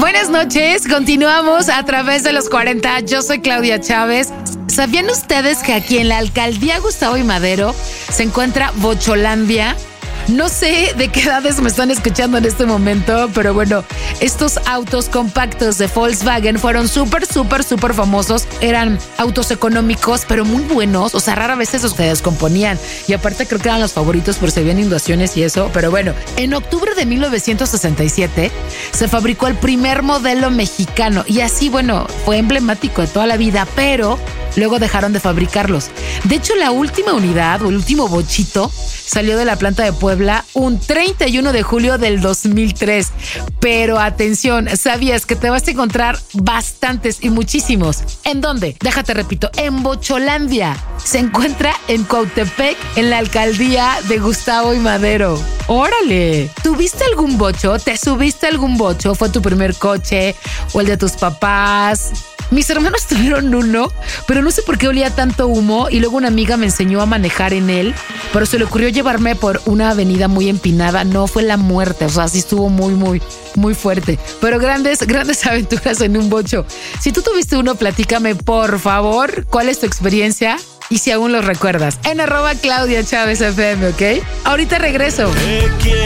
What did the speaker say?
Buenas noches, continuamos a través de los 40. Yo soy Claudia Chávez. ¿Sabían ustedes que aquí en la alcaldía Gustavo y Madero se encuentra Bocholandia? No sé de qué edades me están escuchando en este momento, pero bueno, estos autos compactos de Volkswagen fueron súper famosos. Eran autos económicos, pero muy buenos. O sea, rara vez se descomponían. Y aparte creo que eran los favoritos por si habían inundaciones y eso. Pero bueno, en octubre de 1967 se fabricó el primer modelo mexicano. Y así, bueno, fue emblemático de toda la vida, pero luego dejaron de fabricarlos. De hecho, la última unidad o el último bochito salió de la planta de Puebla un 31 de julio del 2003. Pero atención, ¿sabías que te vas a encontrar bastantes y muchísimos? ¿En dónde? Déjate repito, en Bocholandia. Se encuentra en Cuautepec, en la alcaldía de Gustavo y Madero. ¡Órale! ¿Tuviste algún bocho? ¿Te subiste a algún bocho? ¿Fue tu primer coche o el de tus papás? Mis hermanos tuvieron uno, pero no sé por qué olía tanto humo y luego una amiga me enseñó a manejar en él, pero se le ocurrió llevarme por una avenida muy empinada. No, fue la muerte, o sea, sí estuvo muy fuerte, pero grandes aventuras en un bocho. Si tú tuviste uno, platícame por favor cuál es tu experiencia y si aún lo recuerdas. En @Claudia Chávez FM, ¿ok? Ahorita regreso.